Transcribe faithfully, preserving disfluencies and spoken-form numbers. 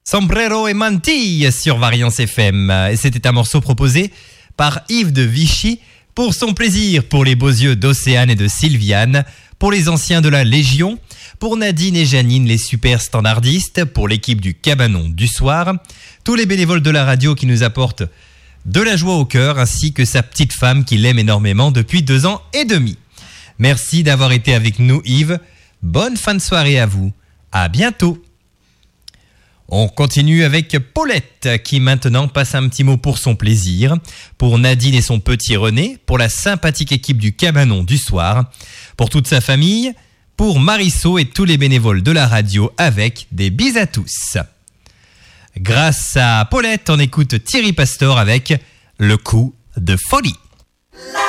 Sombrero et Mantille sur Variance F M. Et c'était un morceau proposé par Yves de Vichy pour son plaisir, pour les beaux yeux d'Océane et de Sylviane, pour les anciens de la Légion, pour Nadine et Janine, les super standardistes, pour l'équipe du Cabanon du soir, tous les bénévoles de la radio qui nous apportent de la joie au cœur, ainsi que sa petite femme qui l'aime énormément depuis deux ans et demi. Merci d'avoir été avec nous, Yves. Bonne fin de soirée à vous. À bientôt. On continue avec Paulette qui maintenant passe un petit mot pour son plaisir, pour Nadine et son petit René, pour la sympathique équipe du Cabanon du soir, pour toute sa famille, pour Marisot et tous les bénévoles de la radio avec des bis à tous. Grâce à Paulette, on écoute Thierry Pastor avec Le coup de folie.